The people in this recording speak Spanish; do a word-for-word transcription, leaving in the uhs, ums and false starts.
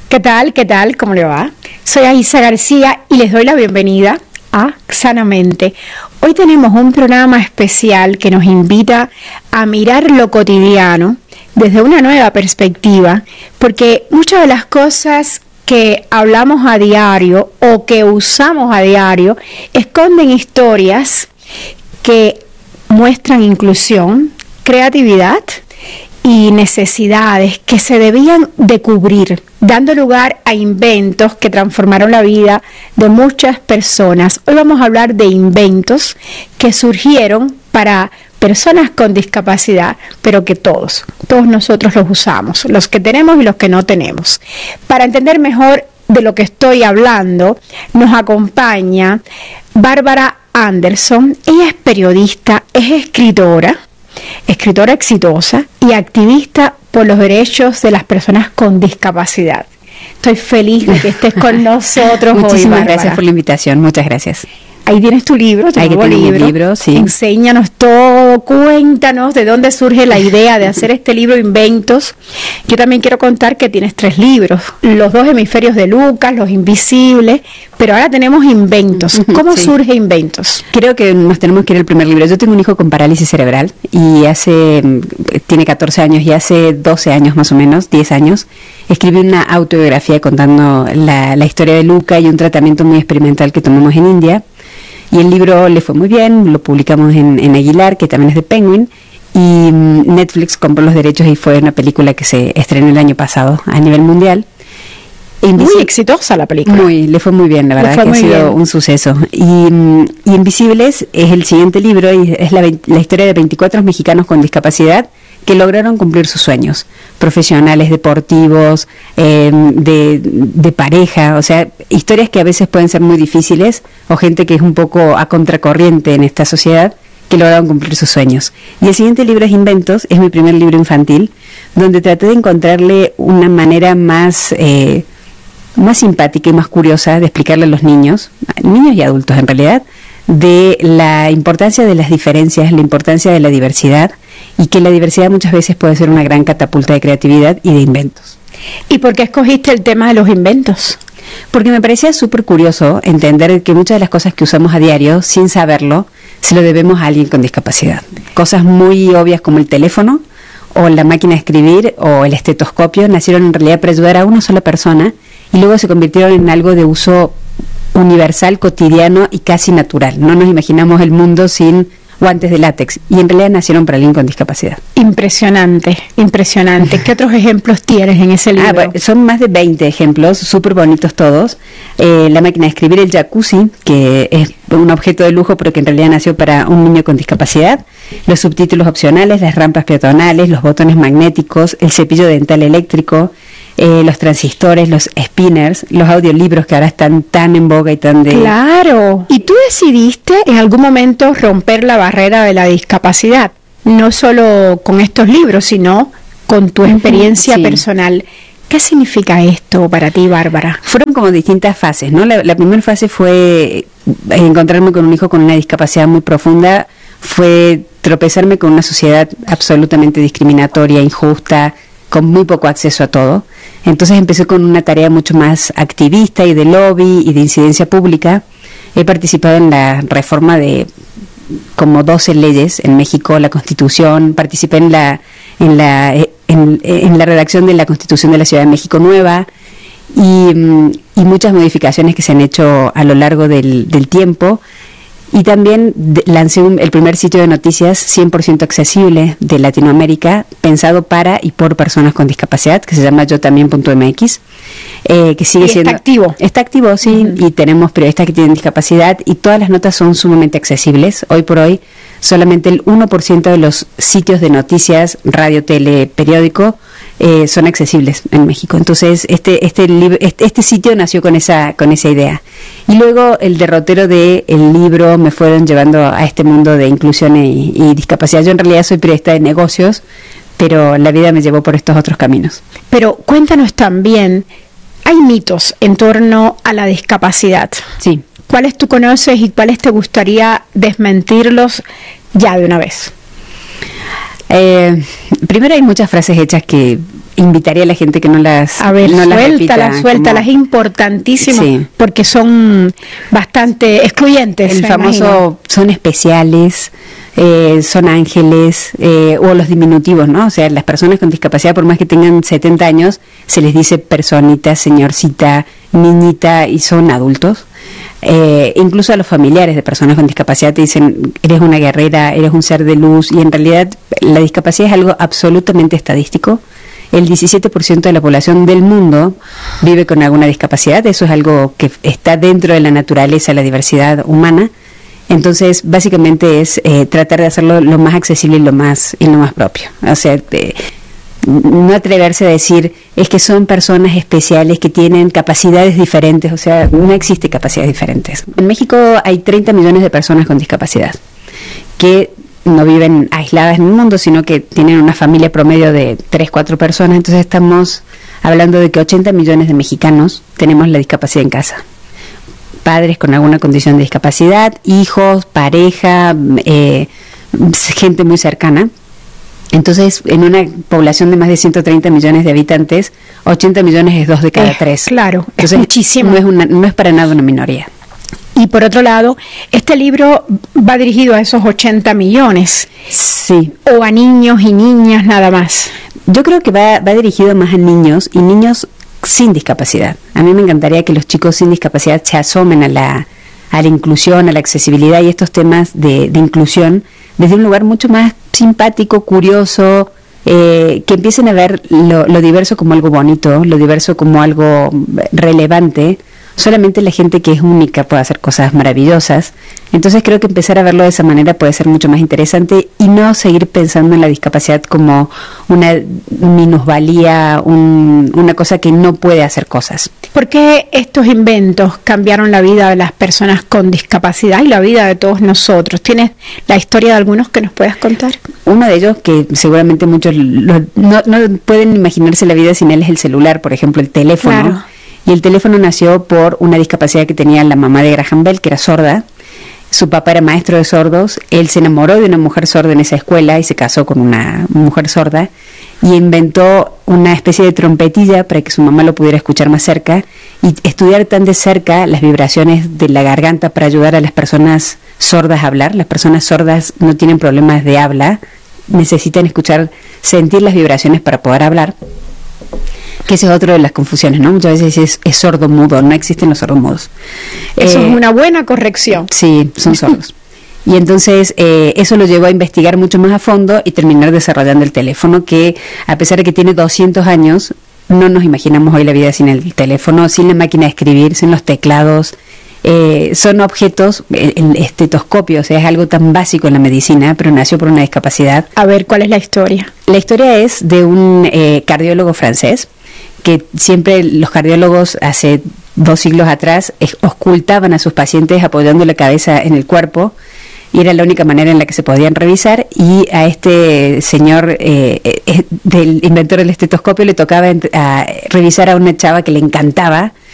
¿Qué tal? ¿Qué tal? ¿Cómo le va? Soy Aisa García y les doy la bienvenida a Sanamente. Hoy tenemos un programa especial que nos invita a mirar lo cotidiano desde una nueva perspectiva, porque muchas de las cosas que hablamos a diario o que usamos a diario esconden historias que muestran inclusión, creatividad y necesidades que se debían de cubrir, dando lugar a inventos que transformaron la vida de muchas personas. Hoy vamos a hablar de inventos que surgieron para personas con discapacidad, pero que todos, todos nosotros los usamos, los que tenemos y los que no tenemos. Para entender mejor de lo que estoy hablando, nos acompaña Bárbara Anderson. Ella es periodista, es escritora, escritora exitosa y activista por los derechos de las personas con discapacidad. Estoy feliz de que estés con nosotros hoy, Muchísimas Bárbara. gracias por la invitación, muchas gracias. Ahí tienes tu libro, tu Ahí nuevo tengo mi libro. libro, sí. Enséñanos todo, cuéntanos de dónde surge la idea de hacer este libro Inventos. Yo también quiero contar que tienes tres libros, Los dos hemisferios de Lucas, Los invisibles, pero ahora tenemos Inventos. ¿Cómo Sí. surge Inventos? Creo que nos tenemos que ir al primer libro. Yo tengo un hijo con parálisis cerebral y hace, tiene catorce años y hace doce años más o menos, diez años, escribí una autobiografía contando la, la historia de Luca y un tratamiento muy experimental que tomamos en India. Y el libro le fue muy bien, lo publicamos en, en Aguilar, que también es de Penguin, y mm, Netflix compró los derechos y fue una película que se estrenó el año pasado a nivel mundial. Muy exitosa la película. Muy, le fue muy bien, la Le verdad fue que ha muy sido bien. un suceso. Y, mm, y Invisibles es el siguiente libro y es la, vein- la historia de veinticuatro mexicanos con discapacidad que lograron cumplir sus sueños, profesionales, deportivos, eh, de, de pareja, o sea, historias que a veces pueden ser muy difíciles o gente que es un poco a contracorriente en esta sociedad que lograron cumplir sus sueños. Y el siguiente libro es Inventos, es mi primer libro infantil, donde traté de encontrarle una manera más... Eh, más simpática y más curiosa de explicarle a los niños, niños y adultos en realidad, de la importancia de las diferencias, la importancia de la diversidad y que la diversidad muchas veces puede ser una gran catapulta de creatividad y de inventos. ¿Y por qué escogiste el tema de los inventos? Porque me parecía súper curioso entender que muchas de las cosas que usamos a diario, sin saberlo, se lo debemos a alguien con discapacidad. Cosas muy obvias como el teléfono o la máquina de escribir o el estetoscopio nacieron en realidad para ayudar a una sola persona y luego se convirtieron en algo de uso universal, cotidiano y casi natural. No nos imaginamos el mundo sin guantes de látex y en realidad nacieron para alguien con discapacidad. Impresionante, impresionante. ¿Qué otros ejemplos tienes en ese libro? Ah, bueno, son más de veinte ejemplos, súper bonitos todos. Eh, la máquina de escribir, el jacuzzi, que es un objeto de lujo pero que en realidad nació para un niño con discapacidad. Los subtítulos opcionales, las rampas peatonales, los botones magnéticos, el cepillo dental eléctrico, eh, los transistores, los spinners, los audiolibros que ahora están tan en boga y tan de... Claro. ¿Y tú decidiste en algún momento romper la barrera de la discapacidad? No solo con estos libros, sino con tu experiencia Sí. personal. ¿Qué significa esto para ti, Bárbara? Fueron como distintas fases, ¿no? La, la primera fase fue encontrarme con un hijo con una discapacidad muy profunda, fue tropezarme con una sociedad absolutamente discriminatoria, injusta, con muy poco acceso a todo. Entonces empecé con una tarea mucho más activista y de lobby y de incidencia pública. He participado en la reforma de como doce leyes en México, la Constitución, participé en la en la en, en la redacción de la Constitución de la Ciudad de México Nueva y, y muchas modificaciones que se han hecho a lo largo del, del tiempo. Y también de, lancé un, el primer sitio de noticias cien por ciento accesible de Latinoamérica, pensado para y por personas con discapacidad, que se llama yo también punto m x, eh, que sigue ¿Y siendo... está activo? Está activo, sí, uh-huh. Y tenemos periodistas que tienen discapacidad y todas las notas son sumamente accesibles. Hoy por hoy, solamente el uno por ciento de los sitios de noticias, radio, tele, periódico, eh, son accesibles en México. Entonces, este este, lib- este este sitio nació con esa con esa idea. Y luego el derrotero de el libro me fueron llevando a este mundo de inclusión y, y discapacidad. Yo en realidad soy periodista de negocios, pero la vida me llevó por estos otros caminos. Pero cuéntanos también, hay mitos en torno a la discapacidad. Sí. ¿Cuáles tú conoces y cuáles te gustaría desmentirlos ya de una vez? Eh, primero hay muchas frases hechas que invitaría a la gente que no las A ver, no suéltalas, las suéltalas, es importantísimo, sí. porque son bastante excluyentes. El famoso imagino. Son especiales, eh, son ángeles, eh, o los diminutivos, ¿no? O sea, las personas con discapacidad, por más que tengan setenta años, se les dice personita, señorcita, niñita, y son adultos. Eh, incluso a los familiares de personas con discapacidad te dicen, eres una guerrera, eres un ser de luz, y en realidad la discapacidad es algo absolutamente estadístico. El diecisiete por ciento de la población del mundo vive con alguna discapacidad, eso es algo que está dentro de la naturaleza, la diversidad humana. Entonces, básicamente es eh, tratar de hacerlo lo más accesible y lo más, y lo más propio. O sea, eh, no atreverse a decir, es que son personas especiales que tienen capacidades diferentes, o sea, no existe capacidades diferentes. En México hay treinta millones de personas con discapacidad que no viven aisladas en el mundo, sino que tienen una familia promedio de tres, cuatro personas. Entonces estamos hablando de que ochenta millones de mexicanos tenemos la discapacidad en casa. Padres con alguna condición de discapacidad, hijos, pareja, eh, gente muy cercana. Entonces, en una población de más de ciento treinta millones de habitantes, ochenta millones es dos de cada eh, tres. Claro, entonces, es muchísimo. No es, una, no es para nada una minoría. Y por otro lado, este libro va dirigido a esos ochenta millones. Sí. O a niños y niñas nada más. Yo creo que va, va dirigido más a niños y niños sin discapacidad. A mí me encantaría que los chicos sin discapacidad se asomen a la, a la inclusión, a la accesibilidad y estos temas de, de inclusión desde un lugar mucho más simpático, curioso, eh, que empiecen a ver lo, lo diverso como algo bonito, lo diverso como algo relevante. Solamente la gente que es única puede hacer cosas maravillosas. Entonces creo que empezar a verlo de esa manera puede ser mucho más interesante y no seguir pensando en la discapacidad como una minusvalía, un, una cosa que no puede hacer cosas. ¿Por qué estos inventos cambiaron la vida de las personas con discapacidad y la vida de todos nosotros? ¿Tienes la historia de algunos que nos puedas contar? Uno de ellos, que seguramente muchos lo, no, no pueden imaginarse la vida sin él, es el celular, por ejemplo, el teléfono. Claro. Y el teléfono nació por una discapacidad que tenía la mamá de Graham Bell, que era sorda. Su papá era maestro de sordos. Él se enamoró de una mujer sorda en esa escuela y se casó con una mujer sorda. Y inventó una especie de trompetilla para que su mamá lo pudiera escuchar más cerca y estudiar tan de cerca las vibraciones de la garganta para ayudar a las personas sordas a hablar. Las personas sordas no tienen problemas de habla, necesitan escuchar, sentir las vibraciones para poder hablar. Que esa es otra de las confusiones, ¿no? Muchas veces es, es sordo-mudo, no existen los sordomudos. Eso eh, es una buena corrección. Sí, son sordos. Y entonces eh, eso lo llevó a investigar mucho más a fondo y terminar desarrollando el teléfono, que a pesar de que tiene doscientos años, no nos imaginamos hoy la vida sin el teléfono, sin la máquina de escribir, sin los teclados. Eh, son objetos, el, el estetoscopio, o sea, es algo tan básico en la medicina, pero nació por una discapacidad. A ver, ¿cuál es la historia? La historia es de un eh, cardiólogo francés, que siempre los cardiólogos hace dos siglos atrás ocultaban a sus pacientes apoyando la cabeza en el cuerpo y era la única manera en la que se podían revisar, y a este señor eh, eh, del inventor del estetoscopio le tocaba ent- a revisar a una chava que le encantaba